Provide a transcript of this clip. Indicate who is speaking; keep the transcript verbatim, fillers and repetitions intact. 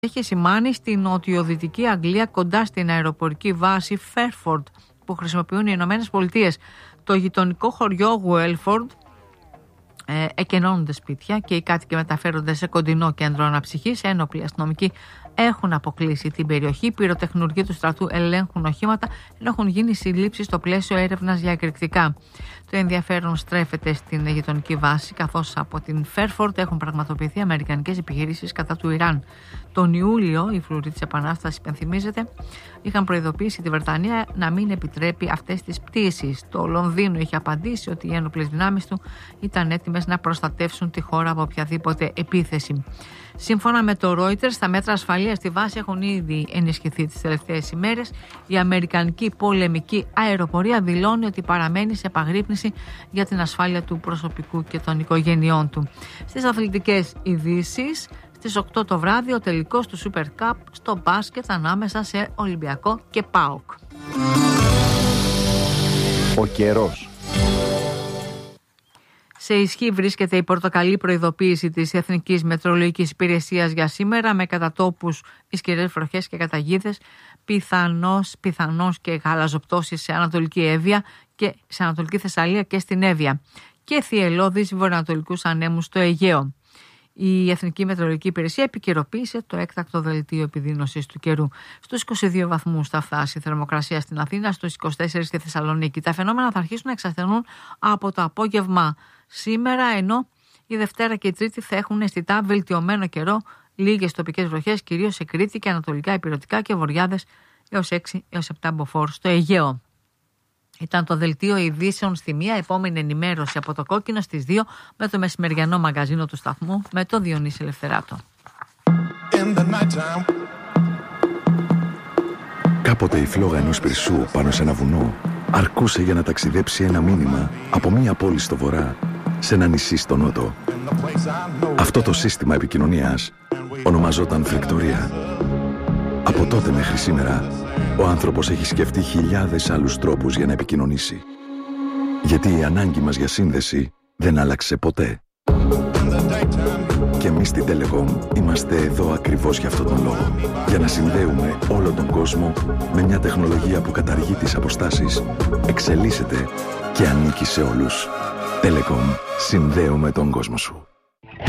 Speaker 1: έχει σημάνει στην νοτιοδυτική Αγγλία κοντά στην αεροπορική βάση Fairford που χρησιμοποιούν οι Ηνωμένες Πολιτείες. Το γειτονικό χωριό Welford ε, εκενώνονται σπίτια και οι κάτοικοι μεταφέρονται σε κοντινό κέντρο αναψυχής. Ένοπλοι αστυνομικοί έχουν αποκλείσει την περιοχή. Οι πυροτεχνουργοί του στρατού ελέγχουν οχήματα ενώ έχουν γίνει συλλήψεις στο πλαίσιο έρευνας για εκρηκτικά. Το ενδιαφέρον στρέφεται στην γειτονική βάση, καθώς από την Fairford έχουν πραγματοποιηθεί αμερικανικές επιχειρήσεις κατά του Ιράν. Τον Ιούλιο, οι φρουροί της Επανάστασης, υπενθυμίζεται, είχαν προειδοποιήσει τη Βρετανία να μην επιτρέπει αυτές τις πτήσεις. Το Λονδίνο είχε απαντήσει ότι οι ένοπλες δυνάμεις του ήταν έτοιμες να προστατεύσουν τη χώρα από οποιαδήποτε επίθεση. Σύμφωνα με το Reuters, τα μέτρα ασφαλείας στη βάση έχουν ήδη ενισχυθεί τις τελευταίες ημέρες. Η αμερικανική πολεμική αεροπορία δηλώνει ότι παραμένει σε επαγρύπνηση για την ασφάλεια του προσωπικού και των οικογενειών του. Στις αθλητικές ειδήσεις, στις οκτώ το βράδυ, ο τελικός του Super Cup στο μπάσκετ ανάμεσα σε Ολυμπιακό και ΠΑΟΚ.
Speaker 2: Ο καιρός.
Speaker 1: Σε ισχύ βρίσκεται η πορτοκαλί προειδοποίηση της Εθνικής Μετεωρολογικής Υπηρεσίας για σήμερα, με κατά τόπους ισχυρές βροχές και καταγίδες, πιθανώς, πιθανώς και γαλαζοπτώσεις σε Ανατολική Εύβοια και σε Ανατολική Θεσσαλία και στην Εύβοια και θυελλώδεις βορειοανατολικούς ανέμους στο Αιγαίο. Η Εθνική Μετεωρολογική Υπηρεσία επικαιροποίησε το έκτακτο δελτίο επιδείνωσης του καιρού. Στους είκοσι δύο βαθμούς θα φτάσει η θερμοκρασία στην Αθήνα, στους είκοσι τέσσερα στη Θεσσαλονίκη. Τα φαινόμενα θα αρχίσουν να εξασθενούν από το απόγευμα σήμερα, ενώ η Δευτέρα και η Τρίτη θα έχουν αισθητά βελτιωμένο καιρό, λίγες τοπικές βροχές, κυρίως σε Κρήτη και ανατολικά ηπειρωτικά και βορειάδες έως έξι έως επτά μποφόρ στο Αιγαίο. Ήταν το δελτίο ειδήσεων στη μία, επόμενη ενημέρωση από το Κόκκινο στις δύο με το μεσημεριανό μαγκαζίνο του σταθμού με το Διονύση Ελευθεράτο.
Speaker 3: Κάποτε η φλόγα ενός πυρσού πάνω σε ένα βουνό αρκούσε για να ταξιδέψει ένα μήνυμα από μία πόλη στο βορρά σε ένα νησί στο νότο. Αυτό το σύστημα επικοινωνίας ονομαζόταν φρεκτορία. Από τότε μέχρι σήμερα, ο άνθρωπος έχει σκεφτεί χιλιάδες άλλους τρόπους για να επικοινωνήσει. Γιατί η ανάγκη μας για σύνδεση δεν άλλαξε ποτέ. Και εμείς στην Telecom είμαστε εδώ ακριβώς για αυτόν τον λόγο. Για να συνδέουμε όλο τον κόσμο με μια τεχνολογία που καταργεί τις αποστάσεις, εξελίσσεται και ανήκει σε όλους. Telecom, συνδέουμε τον κόσμο σου.